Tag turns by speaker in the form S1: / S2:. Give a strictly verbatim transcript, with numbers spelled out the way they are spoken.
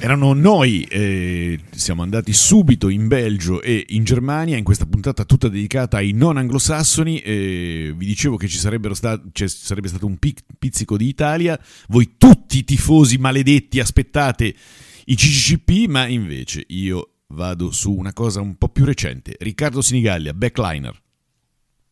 S1: erano noi, eh, siamo andati subito in Belgio e in Germania in questa puntata tutta dedicata ai non anglosassoni. Eh, vi dicevo che ci sarebbero sta- cioè, sarebbe stato un pic- pizzico di Italia, voi tutti tifosi maledetti aspettate i C C C P, ma invece io vado su una cosa un po' più recente. Riccardo Sinigallia, backliner.